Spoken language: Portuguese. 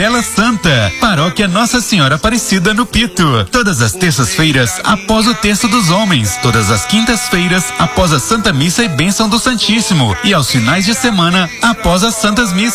Ela Santa, Paróquia Nossa Senhora Aparecida no Pito. Todas as terças-feiras após o Terço dos Homens, todas as quintas-feiras após a Santa Missa e Bênção do Santíssimo e aos finais de semana após as Santas Missas.